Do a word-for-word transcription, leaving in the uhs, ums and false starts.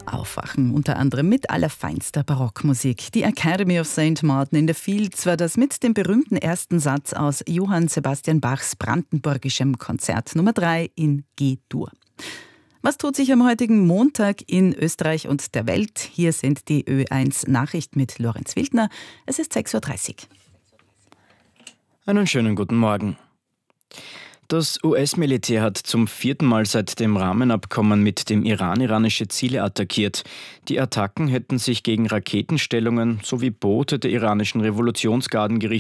Aufwachen, unter anderem mit allerfeinster Barockmusik. Die Academy of Saint Martin in the Fields war das mit dem berühmten ersten Satz aus Johann Sebastian Bachs brandenburgischem Konzert Nummer drei in G-Dur. Was tut sich am heutigen Montag in Österreich und der Welt? Hier sind die Ö eins Nachrichten mit Lorenz Wildner. Es ist sechs Uhr dreißig. Einen schönen guten Morgen. Das U S-Militär hat zum vierten Mal seit dem Rahmenabkommen mit dem Iran iranische Ziele attackiert. Die Attacken hätten sich gegen Raketenstellungen sowie Boote der iranischen Revolutionsgarden gerichtet.